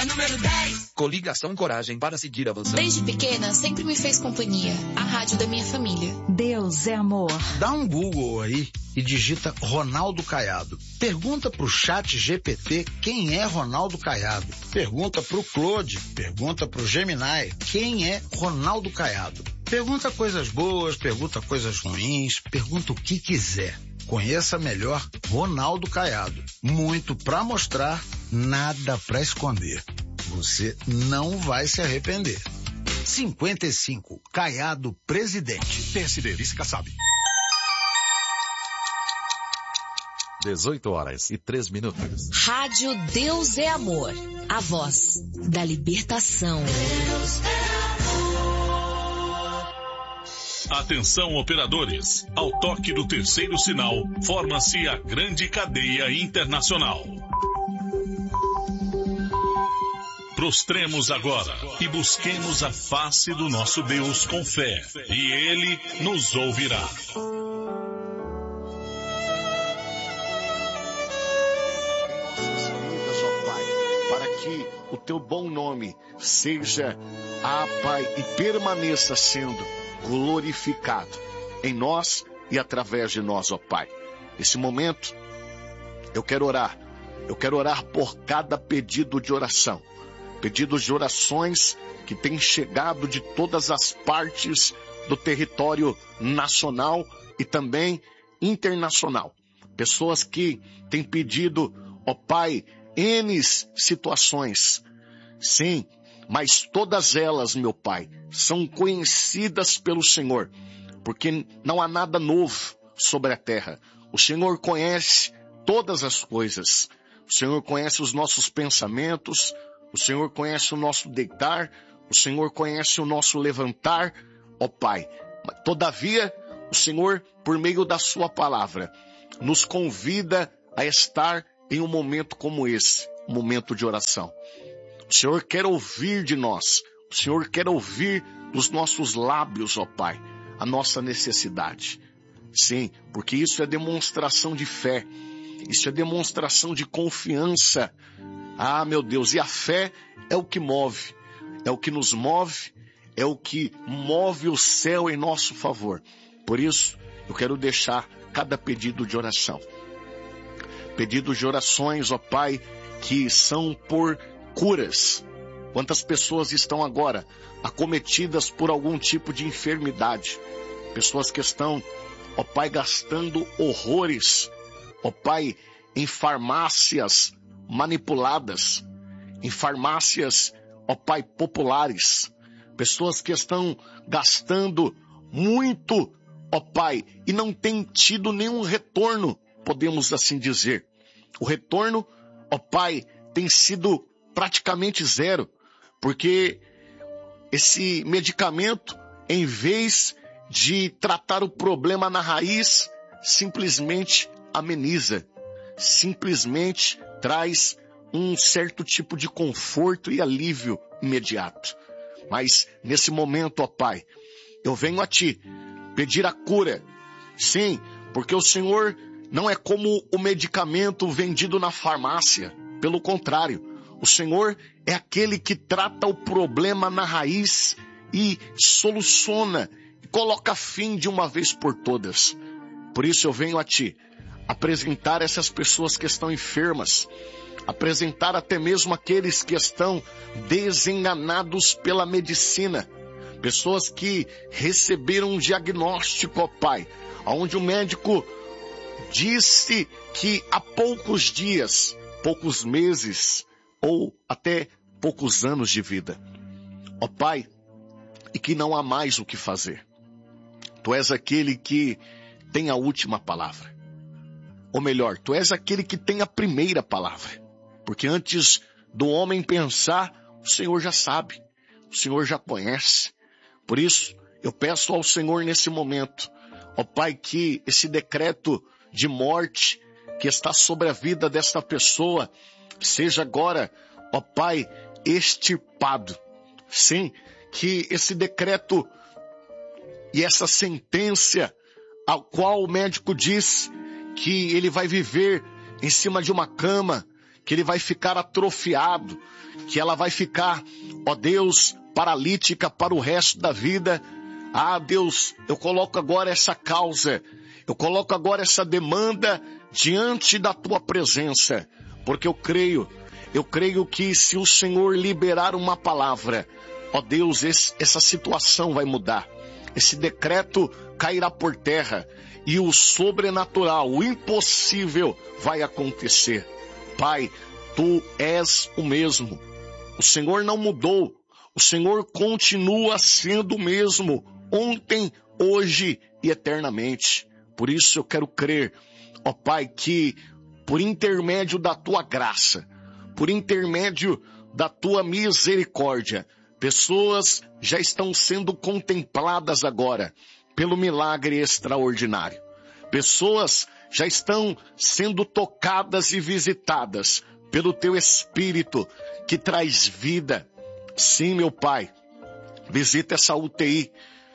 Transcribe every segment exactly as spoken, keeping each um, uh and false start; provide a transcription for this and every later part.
número dez. Coligação Coragem para seguir avançando. Desde pequena, sempre me fez companhia. A rádio da minha família. Deus é amor. Dá um Google aí e digita Ronaldo Caiado. Pergunta pro chat G P T quem é Ronaldo Caiado. Pergunta pro Claude, pergunta pro Gemini quem é Ronaldo Caiado. Pergunta coisas boas, pergunta coisas ruins, pergunta o que quiser. Conheça melhor Ronaldo Caiado. Muito pra mostrar, nada pra esconder. Você não vai se arrepender. cinquenta e cinco, Caiado Presidente. P S D, vice Kassab. dezoito horas e três minutos. Rádio Deus é Amor. A voz da libertação. Deus é amor. Atenção, operadores. Ao toque do terceiro sinal, forma-se a grande cadeia internacional. Prostremos agora e busquemos a face do nosso Deus com fé, e Ele nos ouvirá. O teu bom nome seja, ah, Pai, e permaneça sendo glorificado em nós e através de nós, ó Pai. Nesse momento, eu quero orar. Eu quero orar por cada pedido de oração. Pedidos de orações que têm chegado de todas as partes do território nacional e também internacional. Pessoas que têm pedido, ó Pai, N situações. Sim, mas todas elas, meu Pai, são conhecidas pelo Senhor, porque não há nada novo sobre a terra. O Senhor conhece todas as coisas. O Senhor conhece os nossos pensamentos, o Senhor conhece o nosso deitar, o Senhor conhece o nosso levantar, ó Pai. Todavia, o Senhor, por meio da sua palavra, nos convida a estar em um momento como esse, um momento de oração. O Senhor quer ouvir de nós, o Senhor quer ouvir dos nossos lábios, ó Pai, a nossa necessidade. Sim, porque isso é demonstração de fé, isso é demonstração de confiança. Ah, meu Deus, e a fé é o que move, é o que nos move, é o que move o céu em nosso favor. Por isso, eu quero deixar cada pedido de oração. Pedidos de orações, ó Pai, que são por curas. Quantas pessoas estão agora acometidas por algum tipo de enfermidade? Pessoas que estão, ó Pai, gastando horrores, ó Pai, em farmácias manipuladas, em farmácias, ó Pai, populares. Pessoas que estão gastando muito, ó Pai, e não têm tido nenhum retorno, podemos assim dizer. O retorno, ó Pai, tem sido praticamente zero, porque esse medicamento, em vez de tratar o problema na raiz, simplesmente ameniza, simplesmente traz um certo tipo de conforto e alívio imediato. Mas nesse momento, ó Pai, eu venho a Ti pedir a cura. Sim, porque o Senhor não é como o medicamento vendido na farmácia. Pelo contrário, o Senhor é aquele que trata o problema na raiz e soluciona, e coloca fim de uma vez por todas. Por isso eu venho a Ti apresentar essas pessoas que estão enfermas, apresentar até mesmo aqueles que estão desenganados pela medicina, pessoas que receberam um diagnóstico, ó Pai, onde o médico disse que há poucos dias, poucos meses ou até poucos anos de vida, ó Pai, e que não há mais o que fazer. Tu és aquele que tem a última palavra. Ou melhor, Tu és aquele que tem a primeira palavra. Porque antes do homem pensar, o Senhor já sabe, o Senhor já conhece. Por isso, eu peço ao Senhor nesse momento, ó Pai, que esse decreto de morte que está sobre a vida desta pessoa seja agora, ó Pai, extirpado. Sim, que esse decreto e essa sentença ao qual o médico diz que ele vai viver em cima de uma cama, que ele vai ficar atrofiado, que ela vai ficar, ó Deus, paralítica para o resto da vida. Ah, Deus, eu coloco agora essa causa, eu coloco agora essa demanda diante da tua presença, porque eu creio, eu creio que se o Senhor liberar uma palavra, ó Deus, esse, essa situação vai mudar, esse decreto cairá por terra e o sobrenatural, o impossível vai acontecer. Pai, tu és o mesmo, o Senhor não mudou, o Senhor continua sendo o mesmo, ontem, hoje e eternamente. Por isso eu quero crer, ó Pai, que por intermédio da tua graça, por intermédio da tua misericórdia, pessoas já estão sendo contempladas agora pelo milagre extraordinário. Pessoas já estão sendo tocadas e visitadas pelo teu Espírito que traz vida. Sim, meu Pai, visita essa U T I.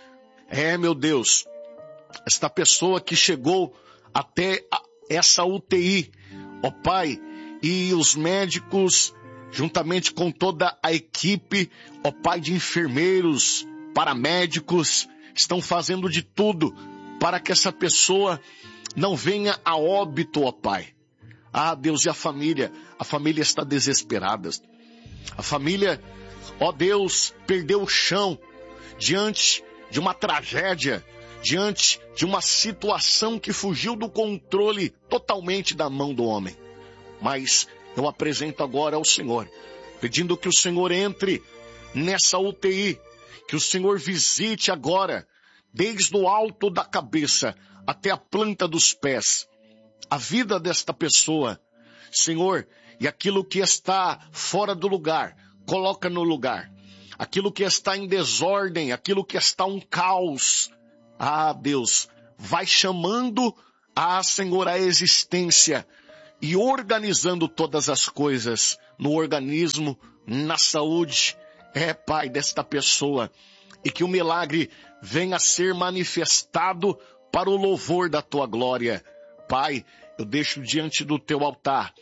É, meu Deus, esta pessoa que chegou até essa U T I, ó Pai, e os médicos, juntamente com toda a equipe, ó Pai, de enfermeiros, paramédicos, estão fazendo de tudo para que essa pessoa não venha a óbito, ó Pai. Ah, Deus, e a família? A família está desesperada. A família, ó Deus, perdeu o chão diante de uma tragédia, diante de uma situação que fugiu do controle totalmente da mão do homem. Mas eu apresento agora ao Senhor, pedindo que o Senhor entre nessa U T I, que o Senhor visite agora, desde o alto da cabeça até a planta dos pés, a vida desta pessoa, Senhor, e aquilo que está fora do lugar, coloca no lugar. Aquilo que está em desordem, aquilo que está um caos, ah, Deus, vai chamando, ah, Senhor, a existência e organizando todas as coisas no organismo, na saúde, é, Pai, desta pessoa, e que o milagre venha a ser manifestado para o louvor da tua glória. Pai, eu deixo diante do teu altar,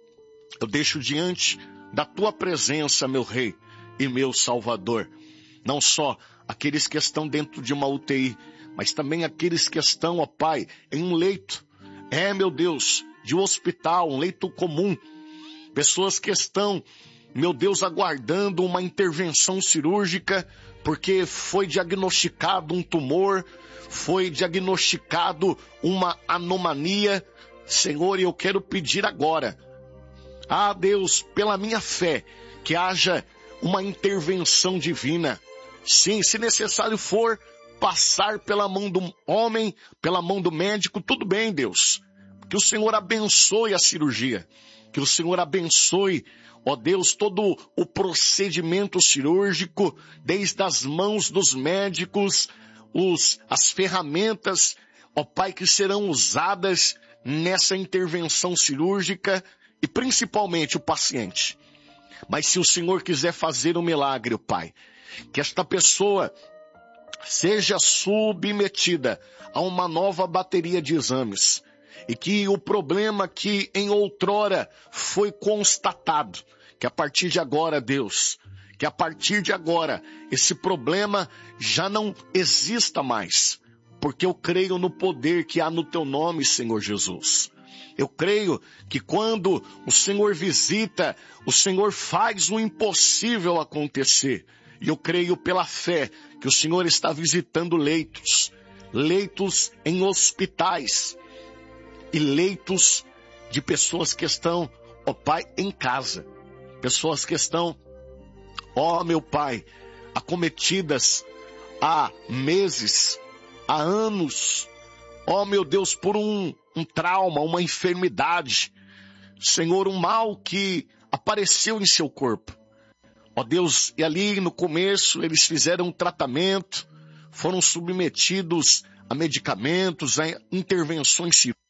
eu deixo diante da tua presença, meu Rei e meu Salvador, não só aqueles que estão dentro de uma U T I, mas também aqueles que estão, ó Pai, em um leito, é, meu Deus, de um hospital, um leito comum, pessoas que estão, meu Deus, aguardando uma intervenção cirúrgica, porque foi diagnosticado um tumor, foi diagnosticado uma anomalia. Senhor, eu quero pedir agora, ah, Deus, pela minha fé, que haja uma intervenção divina. Sim, se necessário for passar pela mão do homem, pela mão do médico, tudo bem, Deus. Que o Senhor abençoe a cirurgia. Que o Senhor abençoe, ó Deus, todo o procedimento cirúrgico, desde as mãos dos médicos, os, as ferramentas, ó Pai, que serão usadas nessa intervenção cirúrgica e principalmente o paciente. Mas se o Senhor quiser fazer um milagre, Pai, que esta pessoa seja submetida a uma nova bateria de exames e que o problema que em outrora foi constatado, que a partir de agora, Deus, que a partir de agora esse problema já não exista mais, porque eu creio no poder que há no teu nome, Senhor Jesus. Eu creio que quando o Senhor visita, o Senhor faz o impossível acontecer. E eu creio pela fé que o Senhor está visitando leitos, leitos em hospitais e leitos de pessoas que estão, ó Pai, em casa. Pessoas que estão, ó meu Pai, acometidas há meses, há anos, ó meu Deus, por um, um trauma, uma enfermidade, Senhor, um mal que apareceu em seu corpo. Ó Deus, e ali no começo eles fizeram um tratamento, foram submetidos a medicamentos, a intervenções cirúrgicas.